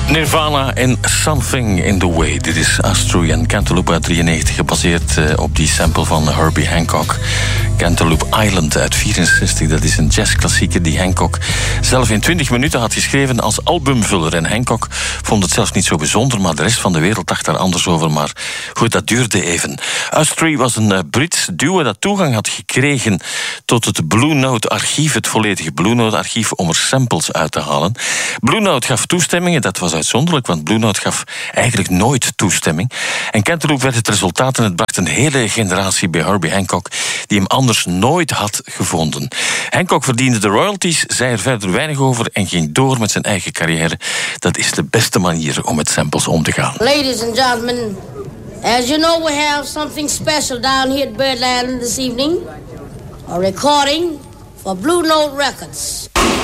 Nirvana en Something in the Way. Dit is Astro en Cantaloupe uit 93, gebaseerd op die sample van Herbie Hancock. Cantaloupe Island uit 64, dat is een jazzklassieker die Hancock zelf in 20 minuten had geschreven als albumvuller. En Hancock vond het zelfs niet zo bijzonder, maar de rest van de wereld dacht daar anders over. Maar goed, dat duurde even. Astro was een Brits duo dat toegang had gekregen tot het Blue Note archief, het volledige Blue Note archief, om er samples uit te halen. Blue Note gaf toestemmingen, dat was uitzonderlijk, want Blue Note gaf eigenlijk nooit toestemming. En Cantaloupe werd het resultaat en het bracht een hele generatie bij Herbie Hancock die hem anders nooit had gevonden. Hancock verdiende de royalties, zei er verder weinig over en ging door met zijn eigen carrière. Dat is de beste manier om met samples om te gaan. Ladies and gentlemen, as you know, we have something special down here at Birdland this evening. A recording for Blue Note Records.